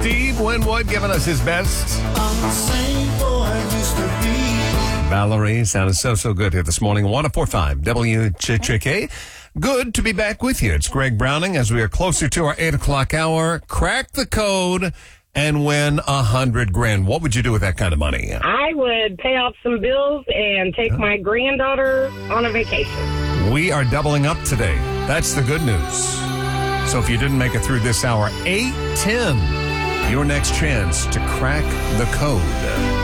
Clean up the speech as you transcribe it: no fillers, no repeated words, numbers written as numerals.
Steve Winwood giving us his best. I'm the same boy I used to be. Valerie sounded so good here this morning. 104.5 WCHK. Good to be back with you. It's Greg Browning as we are closer to our 8 o'clock hour. Crack the code and win $100,000. What would you do with that kind of money? I would pay off some bills and take my granddaughter on a vacation. We are doubling up today. That's the good news. So if you didn't make it through this hour, 8:10, your next chance to crack the code.